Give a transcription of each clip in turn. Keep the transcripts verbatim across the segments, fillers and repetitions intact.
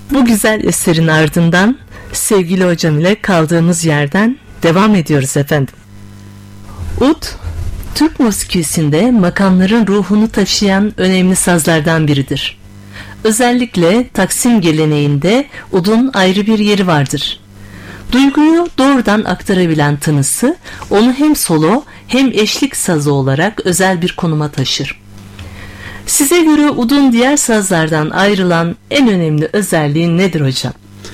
Bu güzel eserin ardından sevgili hocam ile kaldığımız yerden devam ediyoruz efendim. Ud, Türk musikisinde makamların ruhunu taşıyan önemli sazlardan biridir. Özellikle Taksim geleneğinde udun ayrı bir yeri vardır. Duyguyu doğrudan aktarabilen tınısı onu hem solo hem eşlik sazı olarak özel bir konuma taşır. Size göre udun diğer sazlardan ayrılan en önemli özelliği nedir hocam?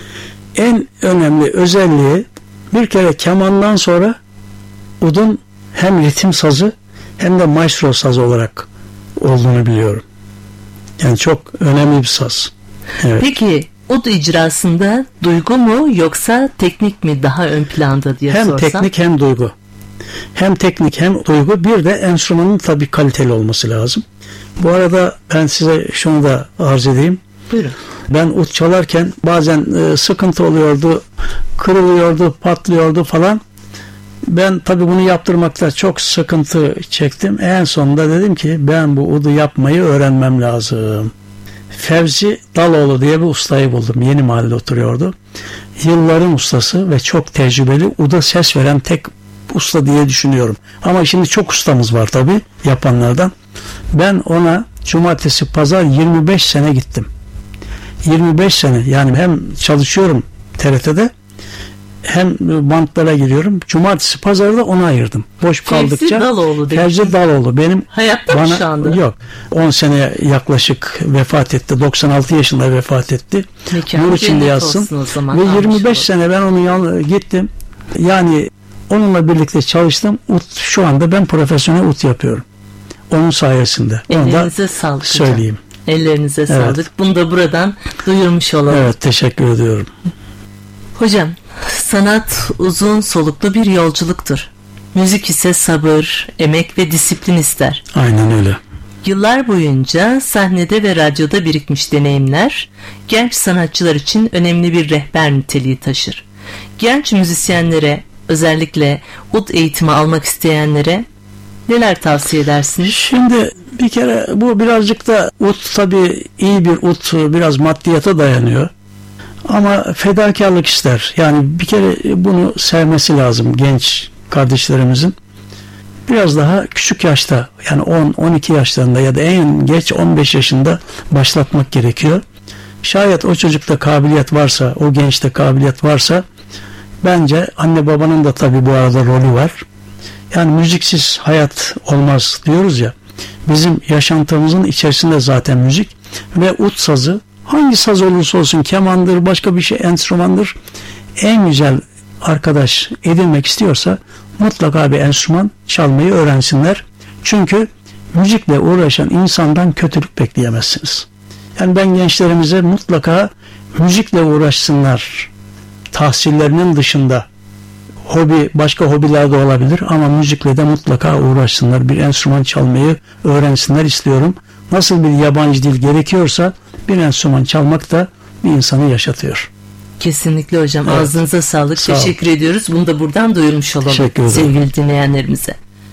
En önemli özelliği bir kere kemandan sonra udun hem ritim sazı hem de maestro sazı olarak olduğunu biliyorum. Yani çok önemli bir saz. Evet. Peki ud icrasında duygu mu yoksa teknik mi daha ön planda diye hem sorsam? Hem teknik hem duygu. Hem teknik hem duygu. Bir de enstrümanın tabii kaliteli olması lazım. Bu arada ben size şunu da arz edeyim. Buyurun. Ben ud çalarken bazen e, sıkıntı oluyordu, kırılıyordu, patlıyordu falan. Ben tabii bunu yaptırmakta çok sıkıntı çektim. En sonunda dedim ki ben bu udu yapmayı öğrenmem lazım. Fevzi Daloğlu diye bir ustayı buldum. Yeni Mahalle'de oturuyordu. Yılların ustası ve çok tecrübeli, uda ses veren tek usta diye düşünüyorum. Ama şimdi çok ustamız var tabii yapanlardan. Ben ona cumartesi pazar yirmi beş sene gittim. yirmi beş sene yani hem çalışıyorum T R T'de hem bantlara giriyorum. Cumartesi pazarda ona ayırdım. Boş Fevzi kaldıkça. Daloğlu Fevzi Daloğlu benim. Hayatta bana, mı şu anda? Yok. on sene yaklaşık vefat etti. doksan altı yaşında vefat etti. Mekanı Nur içinde yatsın. Zaman, ve yirmi beş sene ben onun yanına gittim. Yani onunla birlikte çalıştım. Ut, şu anda ben profesyonel ut yapıyorum. Onun sayesinde. Ellerinize Onu da sağlık söyleyeyim. Hocam. Ellerinize evet. sağlık. Bunu da buradan duyurmuş olalım. Evet, teşekkür ediyorum. Hocam, sanat uzun soluklu bir yolculuktur. Müzik ise sabır, emek ve disiplin ister. Aynen öyle. Yıllar boyunca sahnede ve radyoda birikmiş deneyimler genç sanatçılar için önemli bir rehber niteliği taşır. Genç müzisyenlere, özellikle ud eğitimi almak isteyenlere neler tavsiye edersiniz? Şimdi bir kere bu birazcık da ut, tabii iyi bir ut biraz maddiyata dayanıyor. Ama fedakarlık ister. Yani bir kere bunu sevmesi lazım genç kardeşlerimizin. Biraz daha küçük yaşta, yani on on iki yaşlarında ya da en geç on beş yaşında başlatmak gerekiyor. Şayet o çocukta kabiliyet varsa, o gençte kabiliyet varsa, bence anne babanın da tabii bu arada rolü var. Yani müziksiz hayat olmaz diyoruz ya. Bizim yaşantımızın içerisinde zaten müzik ve ut sazı, hangi saz olursa olsun, kemandır, başka bir şey, enstrümandır, en güzel arkadaş edinmek istiyorsa mutlaka bir enstrüman çalmayı öğrensinler. Çünkü müzikle uğraşan insandan kötülük bekleyemezsiniz. Yani ben gençlerimize mutlaka müzikle uğraşsınlar. Tahsillerinin dışında hobi, başka hobiler de olabilir ama müzikle de mutlaka uğraşsınlar. Bir enstrüman çalmayı öğrensinler istiyorum. Nasıl bir yabancı dil gerekiyorsa bir enstrüman çalmak da bir insanı yaşatıyor. Kesinlikle hocam. Evet. Ağzınıza sağlık. Sağ Teşekkür olun. ediyoruz. Bunu da buradan duyurmuş olalım sevgili dinleyenlerimize.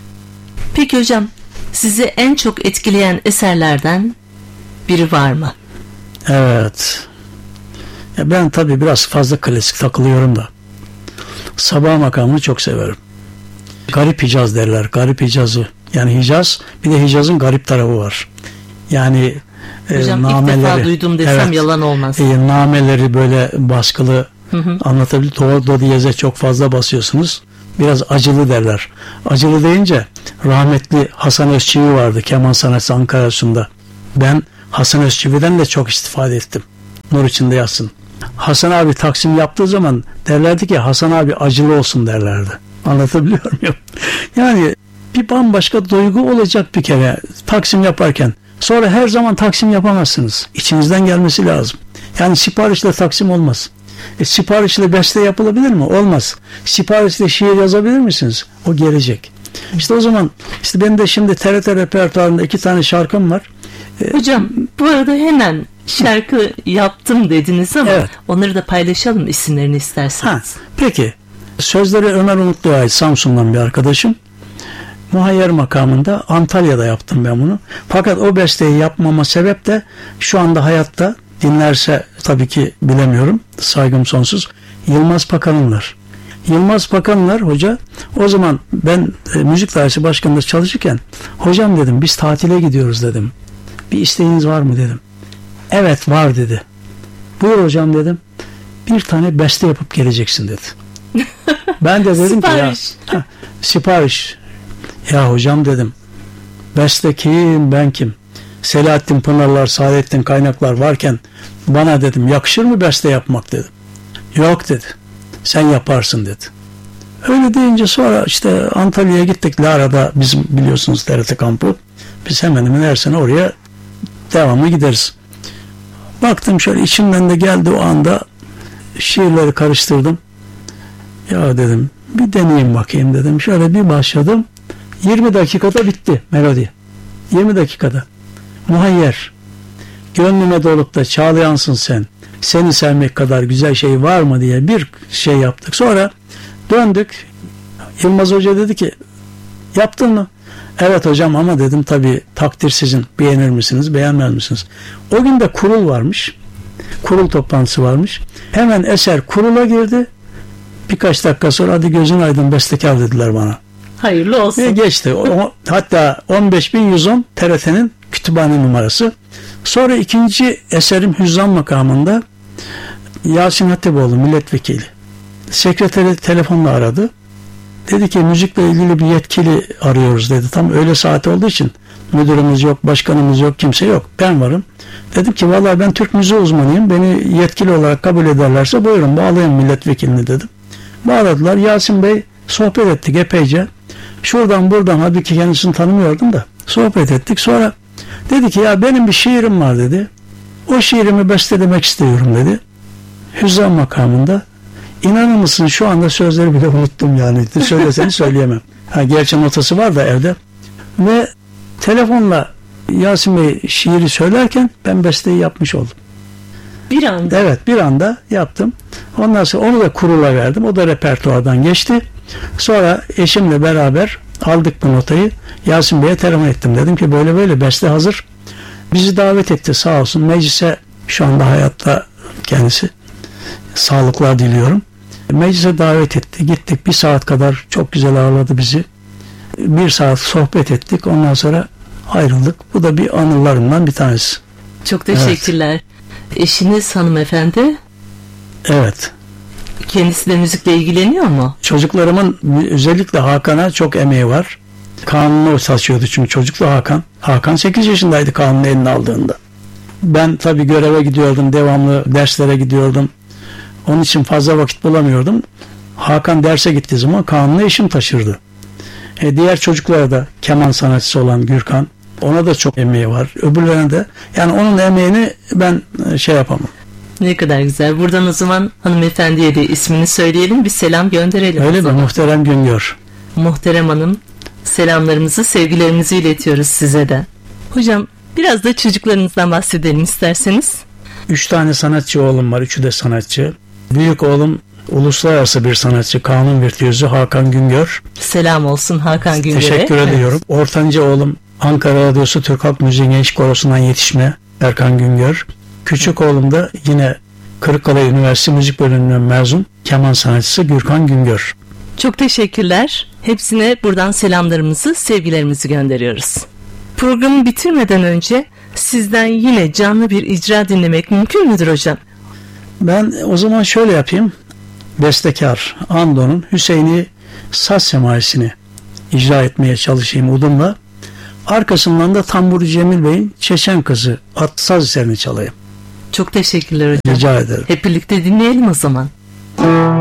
Peki hocam, sizi en çok etkileyen eserlerden biri var mı? Evet. Ya ben tabii biraz fazla klasik takılıyorum da. Sabah makamını çok severim. Garip Hicaz derler. Garip Hicaz'ı. Yani Hicaz, bir de Hicaz'ın garip tarafı var. Yani hocam e, nameleri, ilk defa duydum desem evet, yalan olmaz. E, nameleri böyle baskılı, anlatabilir. Do, do diyeze çok fazla basıyorsunuz. Biraz acılı derler. Acılı deyince rahmetli Hasan Özçivit vardı keman sanatçısı Ankara Üssü'nde. Ben Hasan Özçivit'den de çok istifade ettim. Nur içinde yatsın. Hasan abi taksim yaptığı zaman derlerdi ki Hasan abi acılı olsun derlerdi. Anlatabiliyor muyum? Yani bir bambaşka duygu olacak bir kere taksim yaparken. Sonra her zaman taksim yapamazsınız. İçinizden gelmesi lazım. Yani siparişle taksim olmaz. E, siparişle beste yapılabilir mi? Olmaz. Siparişle şiir yazabilir misiniz? O gelecek. İşte o zaman işte benim de şimdi T R T repertuarında iki tane şarkım var. E, Hocam bu arada hemen şarkı yaptım dediniz ama evet, onları da paylaşalım isimlerini isterseniz. Ha, peki. Sözleri Ömer Umutlu'ya ait, Samsun'dan bir arkadaşım. Muhayyer makamında Antalya'da yaptım ben bunu. Fakat o besteyi yapmama sebep de şu anda hayatta dinlerse tabii ki bilemiyorum. Saygım sonsuz. Yılmaz Pakanlılar. Yılmaz Pakanlılar hoca, o zaman ben e, müzik dairesi başkanında çalışırken, hocam dedim, biz tatile gidiyoruz dedim. Bir isteğiniz var mı dedim. Evet var dedi. Buyur hocam dedim. Bir tane beste yapıp geleceksin dedi. Ben de dedim ki ya ha, sipariş. Ya hocam dedim, beste kim, ben kim? Selahattin Pınarlar, Saadettin Kaynaklar varken bana dedim yakışır mı beste yapmak dedim. Yok dedi. Sen yaparsın dedi. Öyle deyince sonra işte Antalya'ya gittik. Lara'da bizim biliyorsunuz T R T kampı. Biz hemen hemen her sene oraya devamlı gideriz. Baktım şöyle, içimden de geldi o anda, şiirleri karıştırdım. Ya dedim bir deneyeyim bakayım dedim. Şöyle bir başladım. yirmi dakikada bitti melodi. yirmi dakikada. Muhayyer. Gönlüme dolup da çağlayansın sen. Seni sevmek kadar güzel şey var mı diye bir şey yaptık. Sonra döndük. Yılmaz Hoca dedi ki yaptın mı? Evet hocam ama dedim tabii takdir sizin. Beğenir misiniz, beğenmez misiniz? O gün de kurul varmış. Kurul toplantısı varmış. Hemen eser kurula girdi. Birkaç dakika sonra hadi gözün aydın bestekar dediler bana. Hayırlı olsun. Ve geçti. O, hatta on beş bin yüz on T R T'nin kütüphane numarası. Sonra ikinci eserim Hüzzam makamında Yasin Hatipoğlu milletvekili. Sekreteri telefonla aradı. Dedi ki müzikle ilgili bir yetkili arıyoruz dedi. Tam öğle saati olduğu için müdürümüz yok, başkanımız yok, kimse yok. Ben varım. Dedim ki vallahi ben Türk müziği uzmanıyım. Beni yetkili olarak kabul ederlerse buyurun bağlayın milletvekilini dedim. Bağladılar. Yasin Bey sohbet ettik epeyce. Şuradan buradan, halbuki kendisini tanımıyordum da sohbet ettik. Sonra dedi ki ya benim bir şiirim var dedi. O şiirimi bestelemek istiyorum dedi. Hüzzam makamında. İnanır mısın şu anda sözleri bile unuttum yani. Söyleseni söyleyemem. Ha, gerçi notası var da evde. Ve telefonla Yasin Bey şiiri söylerken ben besteyi yapmış oldum. Bir anda. Evet, bir anda yaptım. Ondan sonra onu da kurula verdim. O da repertuardan geçti. Sonra eşimle beraber aldık bu notayı. Yasin Bey'e telefon ettim. Dedim ki böyle böyle beste hazır. Bizi davet etti sağ olsun. Meclise, şu anda hayatta kendisi. Sağlıklar diliyorum. Meclise davet etti. Gittik. Bir saat kadar çok güzel ağırladı bizi. Bir saat sohbet ettik. Ondan sonra ayrıldık. Bu da bir anılarımdan bir tanesi. Çok teşekkürler. Evet. Eşiniz hanımefendi? Evet. Kendisi de müzikle ilgileniyor mu? Çocuklarımın özellikle Hakan'a çok emeği var. Kanunu saçıyordu çünkü çocuklu Hakan. Hakan sekiz yaşındaydı kanunu eline aldığında. Ben tabii göreve gidiyordum. Devamlı derslere gidiyordum. Onun için fazla vakit bulamıyordum. Hakan derse gittiği zaman kanunu eşim taşırdı. E, diğer çocuklara da keman sanatçısı olan Gürkan, ona da çok emeği var. Öbürlerine de. Yani onun emeğini ben şey yapamam. Ne kadar güzel. Buradan o zaman hanımefendiye de ismini söyleyelim. Bir selam gönderelim. Öyle mi? Muhterem Güngör. Muhterem Hanım, selamlarımızı, sevgilerimizi iletiyoruz size de. Hocam biraz da çocuklarınızdan bahsedelim isterseniz. Üç tane sanatçı oğlum var. Üçü de sanatçı. Büyük oğlum uluslararası bir sanatçı, kanun virtüözü Hakan Güngör. Selam olsun Hakan Güngör'e. Teşekkür evet. ediyorum. Ortanca oğlum Ankara Radyosu Türk Halk Müziği Genç Korosu'ndan yetişme Erkan Güngör. Küçük oğlum da yine Kırıkkale Üniversitesi Müzik Bölümünden mezun keman sanatçısı Gürkan Güngör. Çok teşekkürler. Hepsine buradan selamlarımızı, sevgilerimizi gönderiyoruz. Programı bitirmeden önce sizden yine canlı bir icra dinlemek mümkün müdür hocam? Ben o zaman şöyle yapayım. Bestekar Ando'nun Hüseyin'i saz semaisini icra etmeye çalışayım udumla. Arkasından da Tamburcu Cemil Bey'in Çeçen Kızı adlı saz eserini çalayım. Çok teşekkürler hocam. Rica ederim. Hep birlikte dinleyelim o zaman.